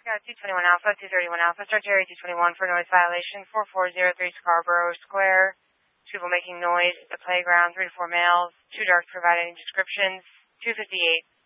Scout 221 Alpha, 231 Alpha, start Jerry 221 for noise violation, 4403 Scarborough Square. People making noise at the playground, 3 to 4 males, 2 dark providing descriptions, 258.